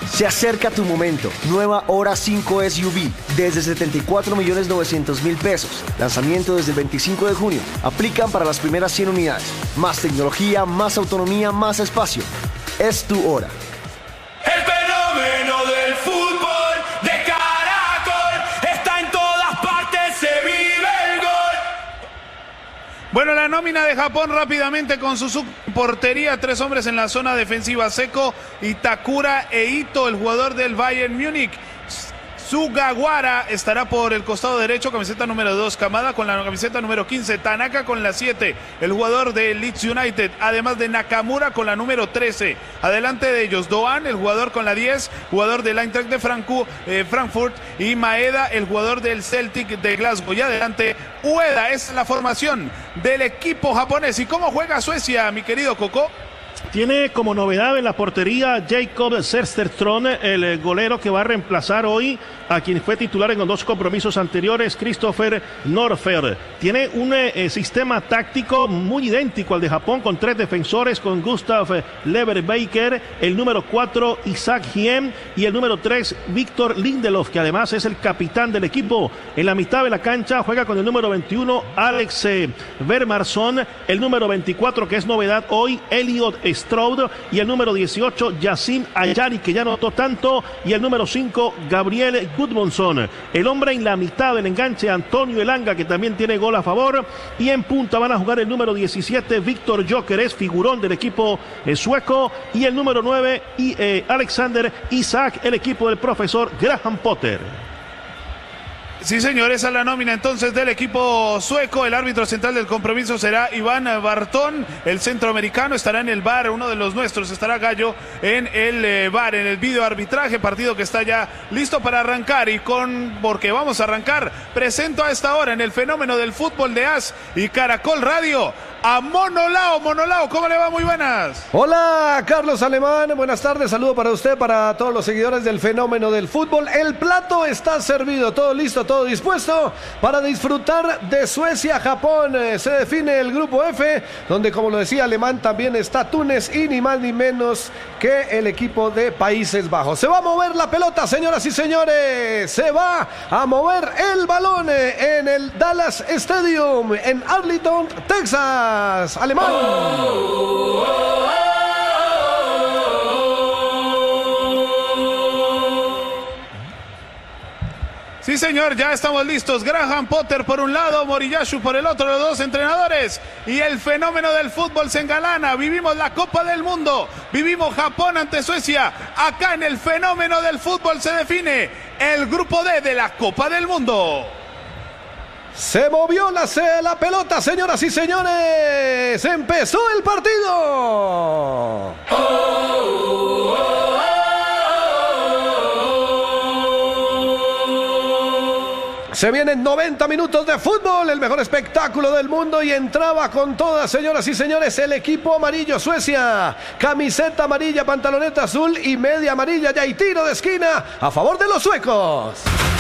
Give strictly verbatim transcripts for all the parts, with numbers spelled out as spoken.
Se acerca tu momento. Nueva Hora cinco S U V desde setenta y cuatro millones novecientos mil pesos. Lanzamiento desde el veinticinco de junio. Aplican para las primeras cien unidades. Más tecnología, más autonomía, más espacio. Es tu hora. El fenómeno del fútbol de Caracol está en todas partes, se vive el gol. Bueno, la nómina de Japón rápidamente con su portería, tres hombres en la zona defensiva: Seko, Itakura e Ito, el jugador del Bayern Múnich. Sugawara estará por el costado derecho, camiseta número dos. Kamada con la camiseta número quince. Tanaka con la siete, el jugador de Leeds United. Además de Nakamura con la número trece. Adelante de ellos, Doan, el jugador con la diez, jugador del Eintracht de Francu, eh, Frankfurt. Y Maeda, el jugador del Celtic de Glasgow. Y adelante, Ueda. Es la formación del equipo japonés. ¿Y cómo juega Suecia, mi querido Coco? Tiene como novedad en la portería Jacob Sesterström, el golero que va a reemplazar hoy a quien fue titular en los dos compromisos anteriores, Christopher Norfer. Tiene un eh, sistema táctico muy idéntico al de Japón, con tres defensores, con Gustav Leverbaker, el número cuatro Isaac Hiem y el número tres Víctor Lindelof, que además es el capitán del equipo. En la mitad de la cancha juega con el número veintiuno Alex eh, Vermarsson, el número veinticuatro, que es novedad hoy, Elliot Stroud, y el número dieciocho Yassim Ayari, que ya notó tanto, y el número cinco Gabriel Gudmundsson. El hombre en la mitad del enganche, Antonio Elanga, que también tiene gol a favor, y en punta van a jugar el número diecisiete Víctor Gyökeres, figurón del equipo eh, sueco, y el número nueve y, eh, Alexander Isak, el equipo del profesor Graham Potter. Sí, señor, esa es la nómina entonces del equipo sueco. El árbitro central del compromiso será Iván Bartón. El centroamericano estará en el V A R, uno de los nuestros estará Gallo en el eh, V A R, en el video arbitraje. Partido que está ya listo para arrancar, y con, porque vamos a arrancar, presento a esta hora en el fenómeno del fútbol de A S y Caracol Radio a Monolao. Monolao, ¿cómo le va? Muy buenas. Hola, Carlos Alemán, buenas tardes, saludo para usted, para todos los seguidores del fenómeno del fútbol. El plato está servido, todo listo, todo dispuesto para disfrutar de Suecia-Japón. Eh, se define el grupo F, donde, como lo decía Alemán, también está Túnez y ni más ni menos que el equipo de Países Bajos. Se va a mover la pelota, señoras y señores, se va a mover el balón en el Dallas Stadium en Arlington, Texas. Alemán. Oh, oh, oh. Sí, señor, ya estamos listos. Graham Potter por un lado, Moriyasu por el otro, los dos entrenadores. Y el fenómeno del fútbol se engalana. Vivimos la Copa del Mundo. Vivimos Japón ante Suecia. Acá en el fenómeno del fútbol se define el grupo D de la Copa del Mundo. Se movió la, la pelota, señoras y señores. Empezó el partido. Oh, oh, oh. Se vienen noventa minutos de fútbol, el mejor espectáculo del mundo, y entraba con todas, señoras y señores, el equipo amarillo Suecia. Camiseta amarilla, pantaloneta azul y media amarilla. Ya hay tiro de esquina a favor de los suecos.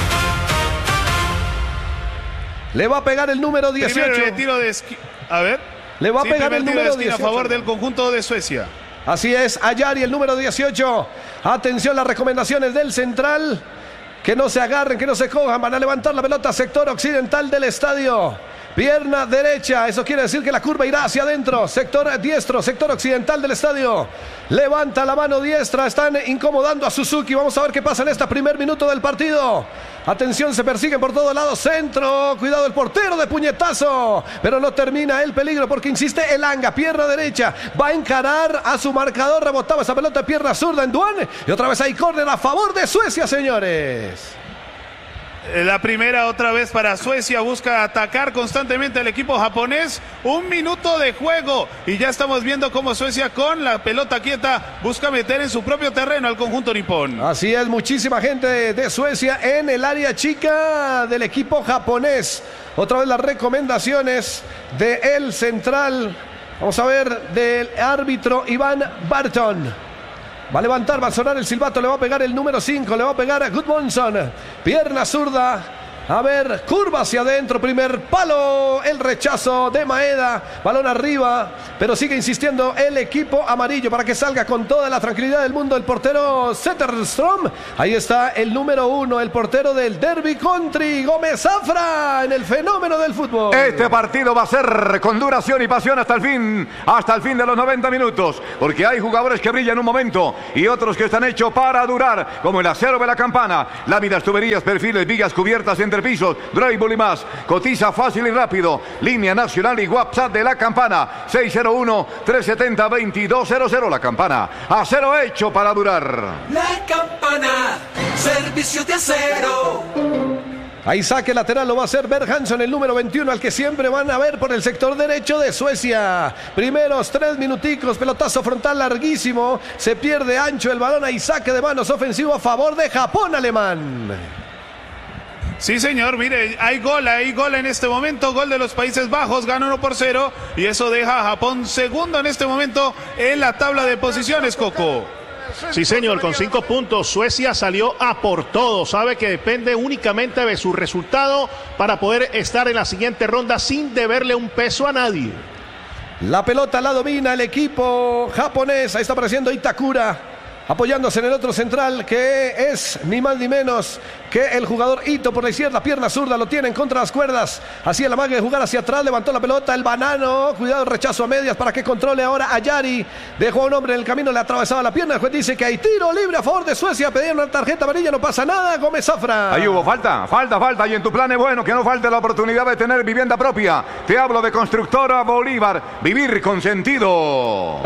Le va a pegar el número dieciocho. Primero, tiro de esquina. A ver. Le va a sí, pegar el número de dieciocho a favor del conjunto de Suecia. Así es, Ayari, el número dieciocho. Atención, las recomendaciones del central. Que no se agarren, que no se cojan. Van a levantar la pelota sector occidental del estadio. Pierna derecha, eso quiere decir que la curva irá hacia adentro. Sector diestro, sector occidental del estadio. Levanta la mano diestra, están incomodando a Suzuki. Vamos a ver qué pasa en este primer minuto del partido. Atención, se persiguen por todos lados. Centro, cuidado el portero de puñetazo. Pero no termina el peligro porque insiste Elanga. Pierna derecha, va a encarar a su marcador. Rebotaba esa pelota de pierna zurda en Duan. Y otra vez hay córner a favor de Suecia, señores. La primera otra vez para Suecia, busca atacar constantemente al equipo japonés. Un minuto de juego y ya estamos viendo cómo Suecia, con la pelota quieta, busca meter en su propio terreno al conjunto nipón. Así es, muchísima gente de Suecia en el área chica del equipo japonés. Otra vez las recomendaciones del central, vamos a ver, del árbitro Iván Barton. Va a levantar, va a sonar el silbato, le va a pegar el número cinco, le va a pegar a Gudmundsson. Pierna zurda, A ver, curva hacia adentro, primer palo, el rechazo de Maeda, balón arriba, pero sigue insistiendo el equipo amarillo para que salga con toda la tranquilidad del mundo el portero Zetterström. Ahí está el número uno, el portero del Derby Country, Gómez Zafra, en el fenómeno del fútbol. Este partido va a ser con duración y pasión hasta el fin, hasta el fin de los noventa minutos, porque hay jugadores que brillan un momento y otros que están hechos para durar, como el acero de la Campana, láminas, tuberías, perfiles, vigas cubiertas entre pisos, drywall y más. Cotiza fácil y rápido. Línea nacional y WhatsApp de la Campana, seis cero uno, tres siete cero, dos dos cero cero. La Campana, acero hecho para durar. La Campana, servicio de acero. Ahí saque lateral lo va a hacer Berg Hansson, el número veintiuno, al que siempre van a ver por el sector derecho de Suecia. Primeros tres minuticos, pelotazo frontal larguísimo, se pierde ancho el balón, ahí saque de manos ofensivo a favor de Japón, alemán. Sí, señor, mire, hay gol, hay gol en este momento, gol de los Países Bajos, gana uno por cero y eso deja a Japón segundo en este momento en la tabla de posiciones, Coco. Sí, señor, con cinco puntos, Suecia salió a por todo, sabe que depende únicamente de su resultado para poder estar en la siguiente ronda sin deberle un peso a nadie. La pelota la domina el equipo japonés, ahí está apareciendo Itakura, apoyándose en el otro central, que es ni más ni menos que el jugador Ito por la izquierda, pierna zurda, lo tienen contra las cuerdas, hacía la magia de jugar hacia atrás, levantó la pelota, el banano, cuidado, rechazo a medias para que controle ahora a Yari, dejó a un hombre en el camino, le atravesaba la pierna, el juez dice que hay tiro libre a favor de Suecia, pedían una tarjeta amarilla, no pasa nada, Gómez Zafra. Ahí hubo falta, falta, falta, y en tu plan es bueno que no falte la oportunidad de tener vivienda propia. Te hablo de Constructora Bolívar, vivir con sentido.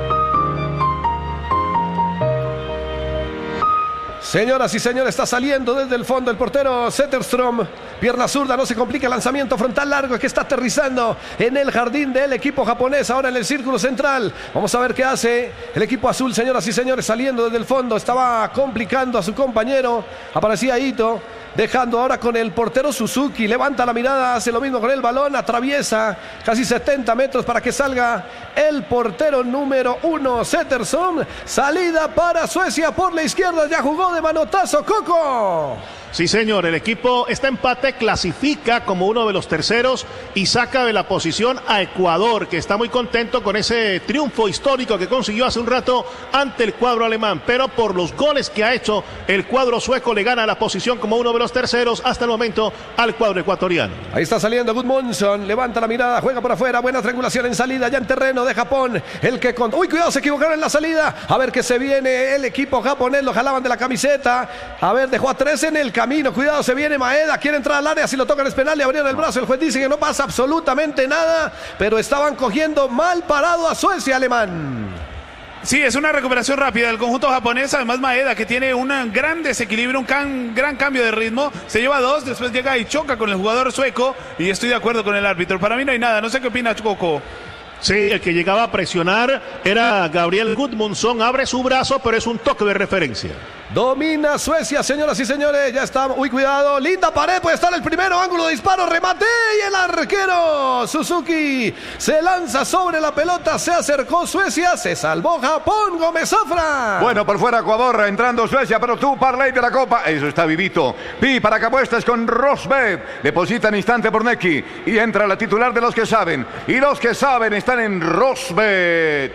Señoras y señores, está saliendo desde el fondo el portero Zetterström. Pierna zurda, no se complica, lanzamiento frontal largo que está aterrizando en el jardín del equipo japonés, ahora en el círculo central. Vamos a ver qué hace el equipo azul, señoras y señores, saliendo desde el fondo. Estaba complicando a su compañero, aparecía Ito, dejando ahora con el portero Suzuki. Levanta la mirada, hace lo mismo con el balón, atraviesa casi setenta metros para que salga el portero número uno, Zetterström. Salida para Suecia por la izquierda, ya jugó de manotazo, Coco. Sí, señor, el equipo está empate, clasifica como uno de los terceros y saca de la posición a Ecuador, que está muy contento con ese triunfo histórico que consiguió hace un rato ante el cuadro alemán, pero por los goles que ha hecho el cuadro sueco le gana la posición como uno de los terceros hasta el momento al cuadro ecuatoriano. Ahí está saliendo Gudmundsson, levanta la mirada, juega por afuera, buena triangulación en salida, ya en terreno de Japón, el que con... Uy, cuidado, se equivocaron en la salida, a ver que se viene el equipo japonés, lo jalaban de la camiseta, a ver, dejó a tres en el camino, cuidado, se viene Maeda, quiere entrar al área, si lo tocan es penal, le abrieron el brazo, el juez dice que no pasa absolutamente nada, pero estaban cogiendo mal parado a Suecia, alemán. Sí, es una recuperación rápida del conjunto japonés, además Maeda, que tiene un gran desequilibrio, un can, gran cambio de ritmo, se lleva dos, después llega y choca con el jugador sueco, y estoy de acuerdo con el árbitro, para mí no hay nada, no sé qué opina Coco. Sí, el que llegaba a presionar era Gabriel Gudmundsson, abre su brazo, pero es un toque de referencia. Domina Suecia, señoras y señores, ya está, uy, cuidado, linda pared, puede estar el primero, ángulo de disparo, remate, y el arquero Suzuki se lanza sobre la pelota, se acercó Suecia, se salvó Japón, Gómez Zafra. Bueno, por fuera Ecuador, entrando Suecia, pero tú, parlay de la Copa, eso está vivito. Pi, para que apuestes con Rosbet, deposita en instante por Neki, y entra la titular de los que saben, y los que saben están en Rosbet.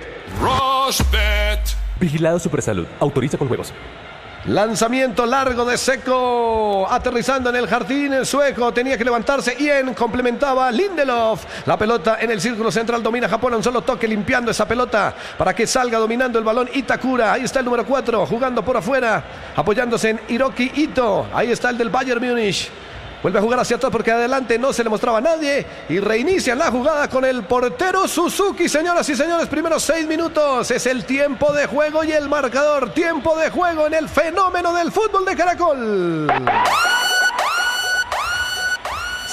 Rosbet. Vigilado Supersalud, autoriza con juegos. Lanzamiento largo de Seco, aterrizando en el jardín, el sueco tenía que levantarse, Ien complementaba Lindelof, la pelota en el círculo central, domina Japón a un solo toque, limpiando esa pelota para que salga dominando el balón Itakura, ahí está el número cuatro, jugando por afuera, apoyándose en Hiroki Ito, ahí está el del Bayern Múnich. Vuelve a jugar hacia atrás porque adelante no se le mostraba a nadie y reinician la jugada con el portero Suzuki, señoras y señores, primeros seis minutos, es el tiempo de juego y el marcador, tiempo de juego en el fenómeno del fútbol de Caracol.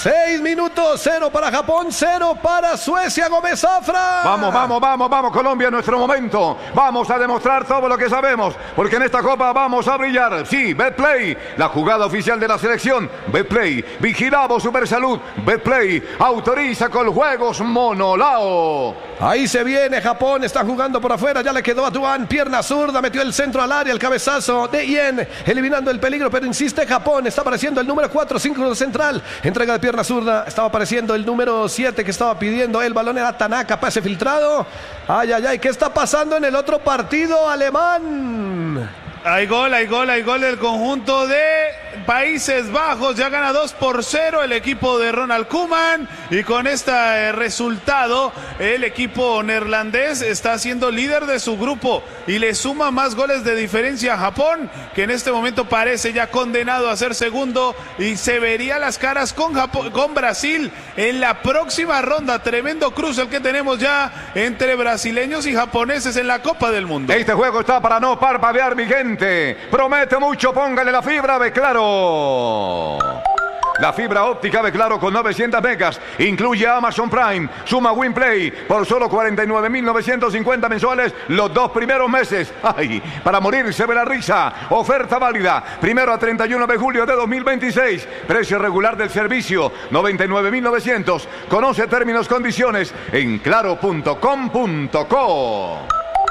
Seis minutos, cero para Japón, cero para Suecia, Gómez Zafra. Vamos, vamos, vamos, vamos, Colombia, en nuestro momento. Vamos a demostrar todo lo que sabemos, porque en esta Copa vamos a brillar. Sí, Betplay, la jugada oficial de la selección. Betplay, vigilamos Supersalud. Betplay, autoriza con juegos Monolao. Ahí se viene Japón, está jugando por afuera, ya le quedó a Duan, pierna zurda, metió el centro al área, el cabezazo de Ien, eliminando el peligro, pero insiste Japón, está apareciendo el número cuatro, cinco central, entrega de pierna zurda, estaba apareciendo el número siete que estaba pidiendo el balón, era Tanaka, pase filtrado. Ay, ay, ay, ¿qué está pasando en el otro partido alemán? Hay gol, hay gol, hay gol del conjunto de Países Bajos. Ya gana dos por cero el equipo de Ronald Koeman. Y con este resultado, el equipo neerlandés está siendo líder de su grupo. Y le suma más goles de diferencia a Japón, que en este momento parece ya condenado a ser segundo. Y se vería las caras con, Japón, con Brasil en la próxima ronda. Tremendo cruce el que tenemos ya entre brasileños y japoneses en la Copa del Mundo. Este juego está para no parpadear, mi gente. Promete mucho, póngale la fibra de Claro. La fibra óptica de Claro con novecientos megas incluye Amazon Prime, suma WinPlay por solo cuarenta y nueve mil novecientos cincuenta mensuales los dos primeros meses. ¡Ay! Para morirse de la risa. Oferta válida primero a treinta y uno de julio de dos mil veintiséis. Precio regular del servicio noventa y nueve mil novecientos. Conoce términos y condiciones en claro punto com punto co.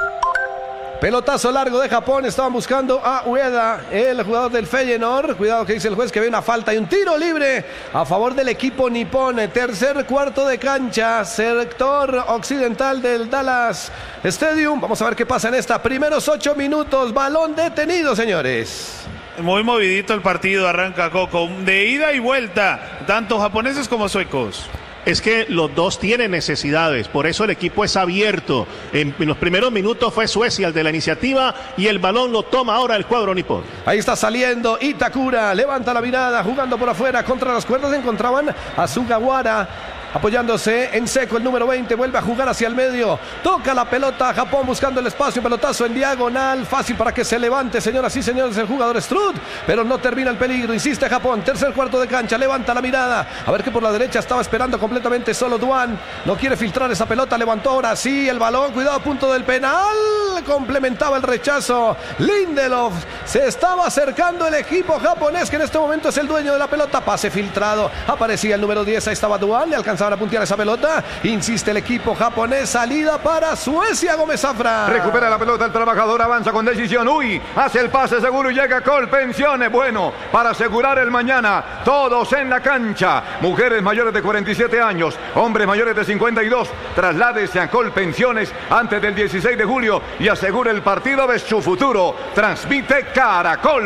Pelotazo largo de Japón, estaban buscando a Ueda, el jugador del Feyenoord. Cuidado que dice el juez que ve una falta y un tiro libre a favor del equipo nipón. Tercer cuarto de cancha, sector occidental del Dallas Stadium. Vamos a ver qué pasa en esta. Primeros ocho minutos, balón detenido, señores. Muy movidito el partido, arranca Coco, de ida y vuelta, tanto japoneses como suecos. Es que los dos tienen necesidades, por eso el equipo es abierto. En, en los primeros minutos fue Suecia el de la iniciativa y el balón lo toma ahora el cuadro nipón. Ahí está saliendo Itakura, levanta la mirada, jugando por afuera, contra las cuerdas encontraban a Sugawara. Apoyándose en seco el número veinte, vuelve a jugar hacia el medio, toca la pelota, Japón buscando el espacio, pelotazo en diagonal, fácil para que se levante, señoras y señores, el jugador Strud, pero no termina el peligro, insiste Japón, tercer cuarto de cancha, levanta la mirada, a ver que por la derecha estaba esperando completamente solo Duan, no quiere filtrar esa pelota, levantó ahora sí el balón, cuidado a punto del penal, complementaba el rechazo, Lindelof, se estaba acercando el equipo japonés que en este momento es el dueño de la pelota, pase filtrado, aparecía el número diez, ahí estaba Duan, le alcanzaba a puntear esa pelota, insiste el equipo japonés, salida para Suecia, Gómez Zafra. Recupera la pelota el trabajador, avanza con decisión, uy, hace el pase seguro y llega Colpensiones, bueno, para asegurar el mañana, todos en la cancha, mujeres mayores de cuarenta y siete años, hombres mayores de cincuenta y dos, trasládese a Colpensiones antes del dieciséis de julio y asegure el partido de su futuro, transmite Caracol.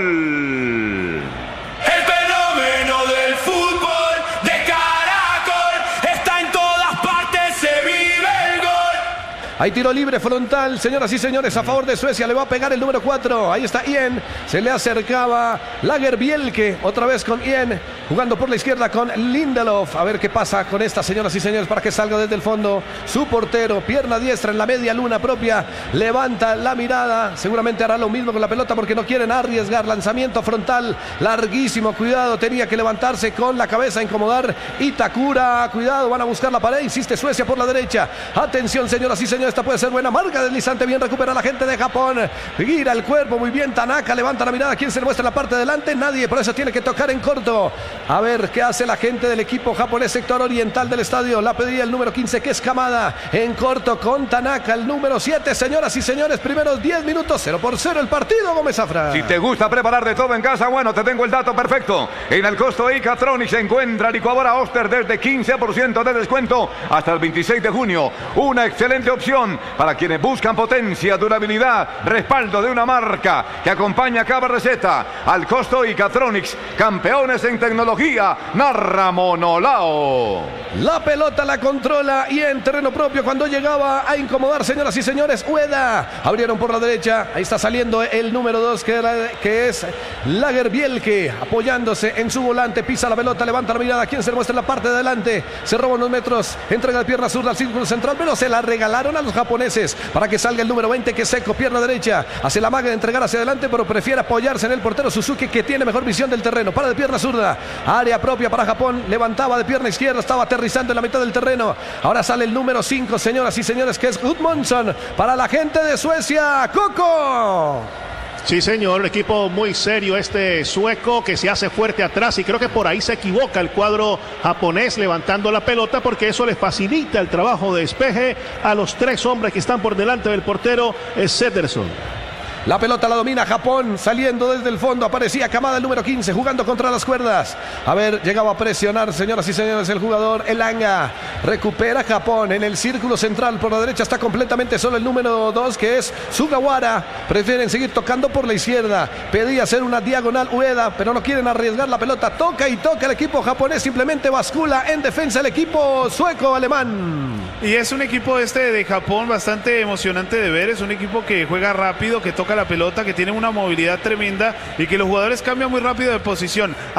El fenómeno del fútbol de Caracol está en todas partes, se vive el gol. Hay tiro libre frontal, señoras y señores, a favor de Suecia, le va a pegar el número cuatro, ahí está Ien, se le acercaba Lagerbielke, otra vez con Ien, jugando por la izquierda con Lindelof, a ver qué pasa con esta, señoras y señores, para que salga desde el fondo su portero, pierna diestra en la media luna propia, levanta la mirada, seguramente hará lo mismo con la pelota porque no quieren arriesgar, lanzamiento frontal, larguísimo, cuidado, tenía que levantarse con la cabeza, incomodar Itakura, cuidado, van a buscar la pared, insiste Suecia por la derecha, atención señoras y señores, esta puede ser buena marca deslizante, bien recupera la gente de Japón, gira el cuerpo, muy bien Tanaka, levanta la mirada, ¿quién se le muestra en la parte de delante? Nadie, por eso tiene que tocar en corto, a ver qué hace la gente del equipo japonés, sector oriental del estadio, la pedía el número quince que es Kamada, en corto con Tanaka, el número siete, señoras y señores, primeros diez minutos, cero por cero el partido, Gómez Zafra. Si te gusta preparar de todo en casa, bueno, te tengo el dato perfecto, en el costo Icatronic se encuentra licuadora Oster desde quince por ciento de descuento hasta el veintiséis de junio, una excelente opción para quienes buscan potencia, durabilidad, respaldo de una marca que acompaña cada receta. Al costo Icatronics, campeones en tecnología, narra Monolao. La pelota la controla y en terreno propio cuando llegaba a incomodar, señoras y señores, Ueda. Abrieron por la derecha, ahí está saliendo el número dos que, era, que es Lagerbielke, apoyándose en su volante, pisa la pelota, levanta la mirada, ¿quién se le muestra en la parte de adelante? Se roba unos metros, entrega de pierna zurda al círculo central, pero se la regalaron a los los japoneses para que salga el número veinte, que es Seco, pierna derecha. Hace la maga de entregar hacia adelante, pero prefiere apoyarse en el portero Suzuki, que tiene mejor visión del terreno. Para de pierna zurda. Área propia para Japón. Levantaba de pierna izquierda, estaba aterrizando en la mitad del terreno. Ahora sale el número cinco, señoras y señores, que es Gudmundsson para la gente de Suecia. ¡Coco! Sí, señor, un equipo muy serio este sueco que se hace fuerte atrás y creo que por ahí se equivoca el cuadro japonés levantando la pelota porque eso les facilita el trabajo de despeje a los tres hombres que están por delante del portero Sederson. La pelota la domina Japón, saliendo desde el fondo, aparecía Kamada, el número quince, jugando contra las cuerdas. A ver, llegaba a presionar, señoras y señores, el jugador Elanga. Recupera Japón en el círculo central, por la derecha está completamente solo el número dos, que es Sugawara. Prefieren seguir tocando por la izquierda. Pedía hacer una diagonal Ueda, pero no quieren arriesgar la pelota. Toca y toca el equipo japonés, simplemente bascula en defensa el equipo sueco-alemán. Y es un equipo este de Japón bastante emocionante de ver. Es un equipo que juega rápido, que toca la pelota, que tiene una movilidad tremenda y que los jugadores cambian muy rápido de posición.